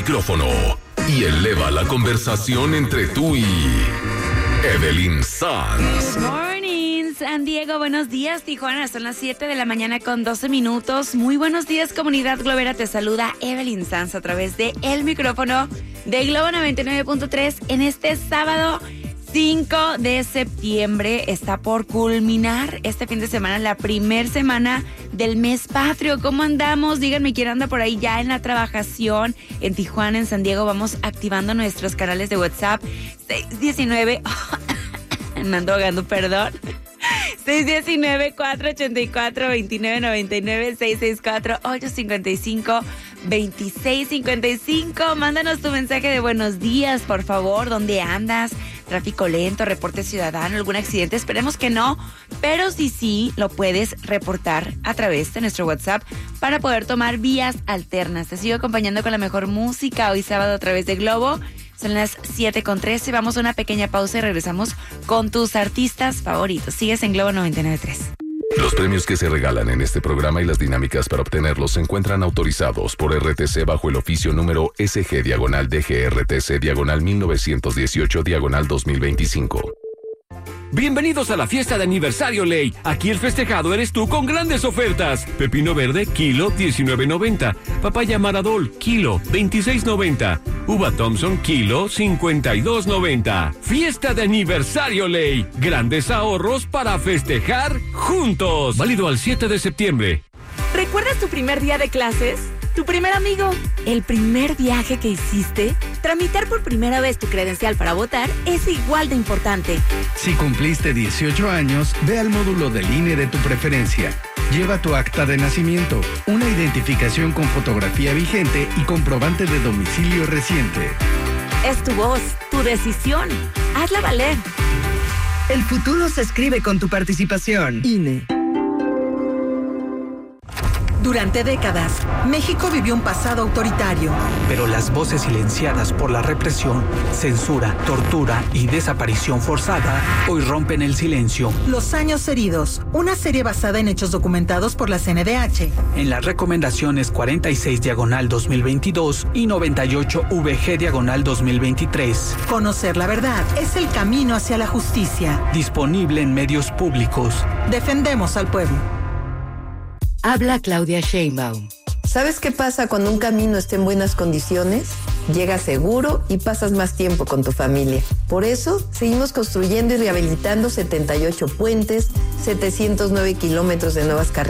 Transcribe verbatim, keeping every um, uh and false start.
Micrófono y eleva la conversación entre tú y Evelyn Sanz. Good morning, San Diego. Buenos días, Tijuana. Son las siete de la mañana con doce minutos. Muy buenos días, comunidad globera. Te saluda Evelyn Sanz a través de El Micrófono de Globo noventa y nueve punto tres en este sábado cinco de septiembre. Está por culminar este fin de semana, la primer semana del mes patrio. ¿Cómo andamos? Díganme quién anda por ahí ya en la trabajación. En Tijuana, en San Diego, vamos activando nuestros canales de WhatsApp. seis uno nueve me ando ahogando, perdón. seis uno nueve, cuatro ocho cuatro, dos nueve nueve nueve, seis seis cuatro, ocho cinco cinco, dos seis cinco cinco. Mándanos tu mensaje de buenos días, por favor. ¿Dónde andas? Tráfico lento, reporte ciudadano, algún accidente. Esperemos que no, pero si sí, lo puedes reportar a través de nuestro WhatsApp para poder tomar vías alternas. Te sigo acompañando con la mejor música hoy sábado a través de Globo. Son las siete con trece. Vamos a una pequeña pausa y regresamos con tus artistas favoritos. Sigues en Globo noventa y nueve punto tres. Los premios que se regalan en este programa y las dinámicas para obtenerlos se encuentran autorizados por R T C bajo el oficio número S G diagonal D G R T C diagonal mil novecientos dieciocho diagonal dos mil veinticinco. Bienvenidos a la fiesta de aniversario Ley. Aquí el festejado eres tú con grandes ofertas. Pepino verde, kilo, diecinueve noventa. Papaya Maradol, kilo, veintiséis noventa. Uva Thompson, kilo, cincuenta y dos noventa. Fiesta de aniversario Ley. Grandes ahorros para festejar juntos. Válido al siete de septiembre. ¿Recuerdas tu primer día de clases? ¿Tu primer amigo? ¿El primer viaje que hiciste? Tramitar por primera vez tu credencial para votar es igual de importante. Si cumpliste dieciocho años, ve al módulo del I N E de tu preferencia. Lleva tu acta de nacimiento, una identificación con fotografía vigente y comprobante de domicilio reciente. Es tu voz, tu decisión. Hazla valer. El futuro se escribe con tu participación. I N E. Durante décadas, México vivió un pasado autoritario. Pero las voces silenciadas por la represión, censura, tortura y desaparición forzada hoy rompen el silencio. Los años heridos, una serie basada en hechos documentados por la C N D H. En las recomendaciones cuarenta y seis diagonal dos mil veintidós y noventa y ocho V G diagonal dos mil veintitrés. Conocer la verdad es el camino hacia la justicia. Disponible en medios públicos. Defendemos al pueblo. Habla Claudia Sheinbaum. ¿Sabes qué pasa cuando un camino está en buenas condiciones? Llegas seguro y pasas más tiempo con tu familia. Por eso, seguimos construyendo y rehabilitando setenta y ocho puentes, setecientos nueve kilómetros de nuevas carreteras.